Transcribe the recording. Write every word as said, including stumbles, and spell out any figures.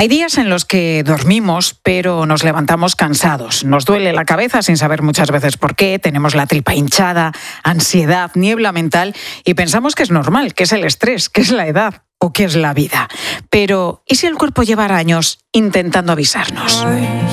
Hay días en los que dormimos, pero nos levantamos cansados. Nos duele la cabeza sin saber muchas veces por qué, tenemos la tripa hinchada, ansiedad, niebla mental y pensamos que es normal, que es el estrés, que es la edad o que es la vida. Pero, ¿y si el cuerpo llevara años intentando avisarnos?